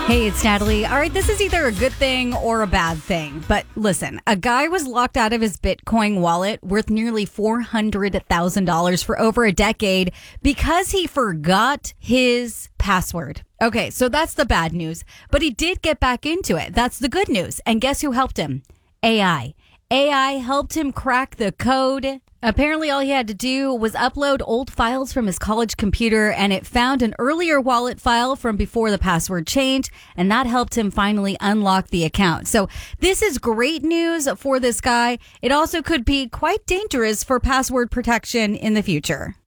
Hey, it's Natalie. All right, this is either a good thing or a bad thing. But listen, a guy was locked out of his Bitcoin wallet worth nearly $400,000 for over a decade because he forgot his password. Okay, so that's the bad news. But he did get back into it. That's the good news. And guess who helped him? AI. AI helped him crack the code. Apparently, all he had to do was upload old files from his college computer, and it found an earlier wallet file from before the password change, and that helped him finally unlock the account. So this is great news for this guy. It also could be quite dangerous for password protection in the future.